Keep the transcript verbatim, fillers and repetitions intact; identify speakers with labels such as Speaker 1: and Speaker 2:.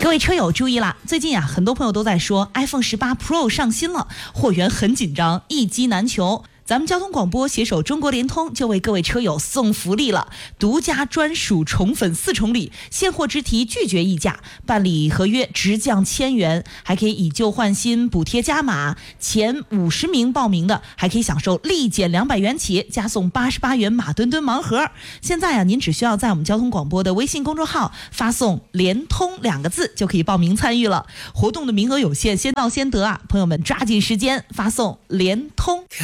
Speaker 1: 各位车友注意啦，最近啊，很多朋友都在说 iPhone 十八 Pro 上新了，货源很紧张，一机难求。咱们交通广播携手中国联通就为各位车友送福利了，独家专属宠粉四重礼，现货直提拒绝议价，办理合约直降千元，还可以以旧换新补贴加码，前五十名报名的还可以享受立减两百元起，加送八十八元马墩墩盲盒。现在啊，您只需要在我们交通广播的微信公众号发送联通两个字就可以报名参与了，活动的名额有限，先到先得啊，朋友们抓紧时间发送联通。